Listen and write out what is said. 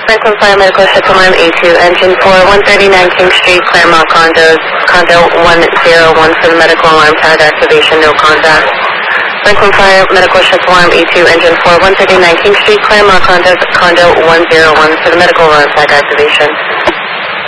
Franklin Fire Medical Shift Alarm A2, Engine 4, 139 King Street, Claremont Condos, Condo 101 for the medical alarm tag activation, no contact. Franklin Fire Medical Shift Alarm A2, Engine 4, 139 King Street, Claremont Condos, Condo 101 for the medical alarm tag activation.